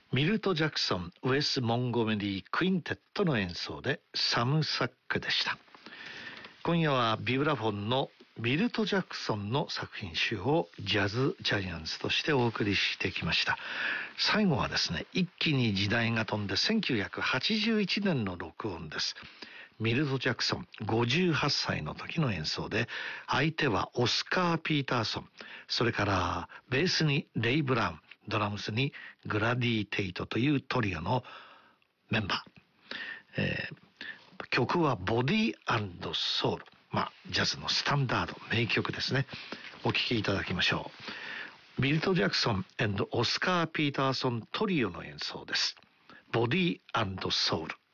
ミルト・ジャクソン、ウェス・モンゴメリー・クインテットの演奏でサム・サックでした。今夜はビブラフォンのミルト・ジャクソンの作品集をジャズ・ジャイアンツとしてお送りしてきました。最後はですね、一気に時代が飛んで1981年の録音です。ミルト・ジャクソン58歳の時の演奏で、相手はオスカー・ピーターソン、それからベースにレイ・ブラウン、ドラムスにグラディ・テイトというトリオのメンバー。曲はボディ&ソウル。ジャズのスタンダード、名曲ですね。お聴きいただきましょう。ミルト・ジャクソン&オスカー・ピーターソントリオの演奏です。ボディ&ソウル。